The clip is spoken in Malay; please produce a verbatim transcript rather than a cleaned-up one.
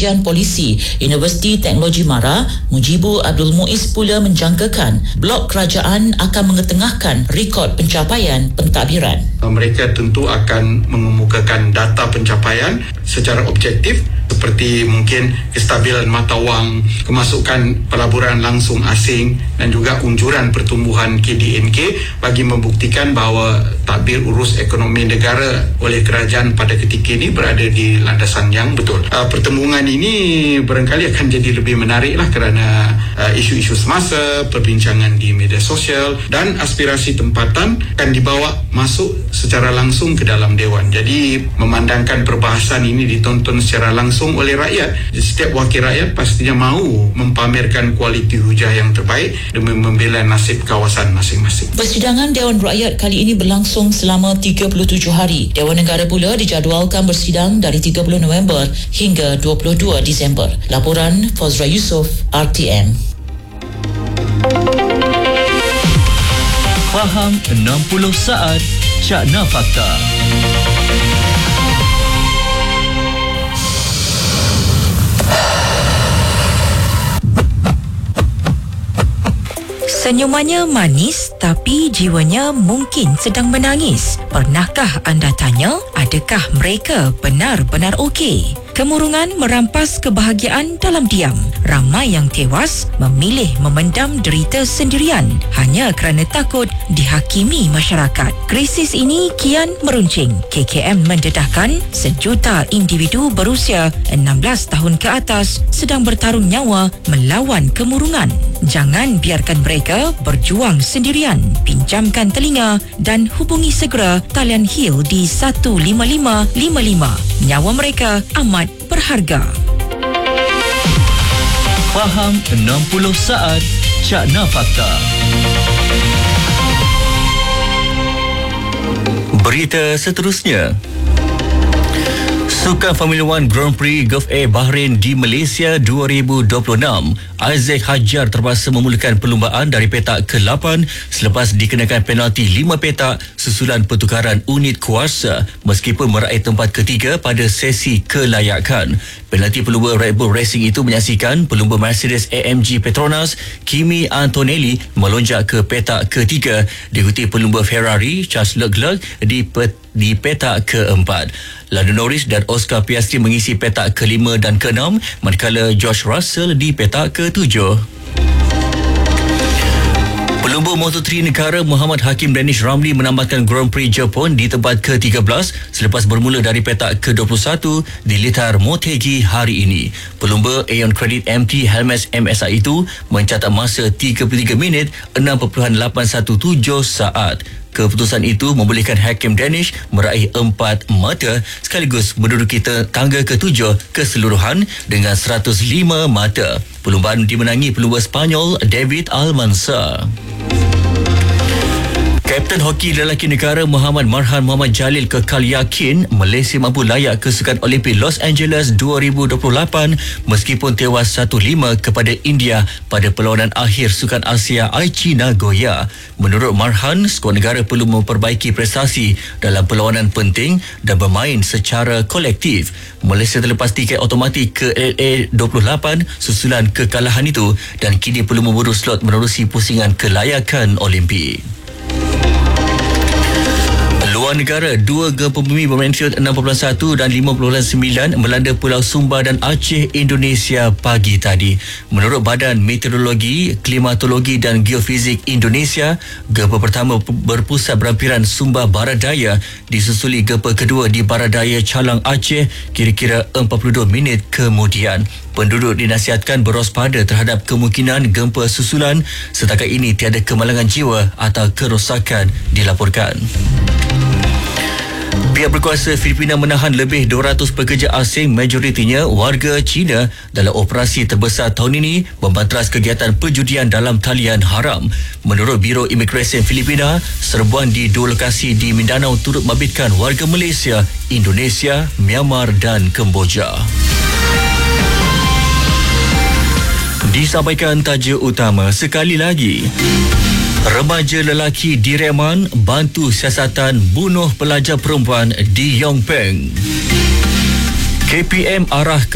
Pengajian Polisi Universiti Teknologi Mara, Mujibu Abdul Muiz pula menjangkakan blok kerajaan akan mengetengahkan rekod pencapaian pentadbiran. Mereka tentu akan mengemukakan data pencapaian secara objektif seperti mungkin kestabilan mata wang, kemasukan pelaburan langsung asing dan juga unjuran pertumbuhan K D N K bagi membuktikan bahawa tadbir urus ekonomi negara oleh kerajaan pada ketika ini berada di landasan yang betul. Uh, pertemuan ini barangkali akan jadi lebih menarik lah kerana uh, isu-isu semasa, perbincangan di media sosial dan aspirasi tempatan akan dibawa masuk secara langsung ke dalam Dewan. Jadi memandangkan perbahasan ini ditonton secara langsung oleh rakyat. Setiap wakil rakyat pastinya mahu mempamerkan kualiti hujah yang terbaik demi membela nasib kawasan masing-masing. Persidangan Dewan Rakyat kali ini berlangsung selama tiga puluh tujuh hari. Dewan Negara pula dijadualkan bersidang dari tiga puluh November hingga dua puluh dua Disember. Laporan Fazra Yusof, R T M. Faham enam puluh saat Cakna Fakta. Senyumannya manis tapi jiwanya mungkin sedang menangis. Pernahkah anda tanya, adakah mereka benar-benar okey? Kemurungan merampas kebahagiaan dalam diam. Ramai yang tewas memilih memendam derita sendirian hanya kerana takut dihakimi masyarakat. Krisis ini kian meruncing. K K M mendedahkan sejuta individu berusia enam belas tahun ke atas sedang bertarung nyawa melawan kemurungan. Jangan biarkan mereka berjuang sendirian. Pinjamkan telinga dan hubungi segera talian Hill di satu lima lima lima lima. Nyawa mereka amat berharga. Faham enam puluh saat Cakna Fakta. Berita seterusnya. Sukan Formula One Grand Prix Gulf Air Bahrain di Malaysia dua ribu dua puluh enam, Isaac Hajar terpaksa memulakan perlumbaan dari petak ke lapan selepas dikenakan penalti lima petak susulan pertukaran unit kuasa meskipun meraih tempat ketiga pada sesi kelayakan. Penalti pelumba Red Bull Racing itu menyaksikan pelumba Mercedes A M G Petronas Kimi Antonelli melonjak ke petak ketiga, diikuti pelumba Ferrari Charles Leclerc di pet di petak keempat. Lando Norris dan Oscar Piastri mengisi petak kelima dan keenam, manakala George Russell di petak ketujuh. Pelumba Moto tiga negara Muhammad Hakim Danish Ramli menambahkan Grand Prix Jepun di tempat ke tiga belas selepas bermula dari petak ke dua puluh satu di litar Motegi hari ini. Pelumba Aeon Credit M T Helmets M S I itu mencatat masa tiga puluh tiga minit enam perpuluhan lapan satu tujuh saat. Keputusan itu membolehkan Hakim Danish meraih empat mata sekaligus menduduki tangga ketujuh keseluruhan dengan seratus lima mata. Perlumbaan dimenangi pelumba Sepanyol David Almansa. Kapten hoki lelaki negara Muhammad Marhan Muhammad Jalil kekal yakin Malaysia mampu layak ke Sukan Olimpik Los Angeles dua ribu dua puluh lapan meskipun tewas satu lima kepada India pada perlawanan akhir Sukan Asia Aichi Nagoya. Menurut Marhan, skuad negara perlu memperbaiki prestasi dalam perlawanan penting dan bermain secara kolektif. Malaysia terlepas tiket automatik ke L A dua puluh lapan susulan kekalahan itu dan kini perlu memburu slot menerusi pusingan kelayakan Olimpik. Luar negara, dua gempa bumi bermagnitudo enam perpuluhan satu dan lima perpuluhan sembilan melanda Pulau Sumba dan Aceh, Indonesia pagi tadi. Menurut Badan Meteorologi, Klimatologi dan Geofizik Indonesia, gempa pertama berpusat berampiran Sumba Barat Daya disusuli gempa kedua di Barat Daya Calang, Aceh kira-kira empat puluh dua minit kemudian. Penduduk dinasihatkan berwaspada terhadap kemungkinan gempa susulan. Setakat ini tiada kemalangan jiwa atau kerosakan dilaporkan. Pihak berkuasa Filipina menahan lebih dua ratus pekerja asing, majoritinya warga Cina, dalam operasi terbesar tahun ini membantras kegiatan perjudian dalam talian haram. Menurut Biro Imigresen Filipina, serbuan di dua lokasi di Mindanao turut membabitkan warga Malaysia, Indonesia, Myanmar dan Kemboja. Disampaikan tajuk utama sekali lagi. Remaja lelaki di Reman bantu siasatan bunuh pelajar perempuan di Yongpeng. K P M arah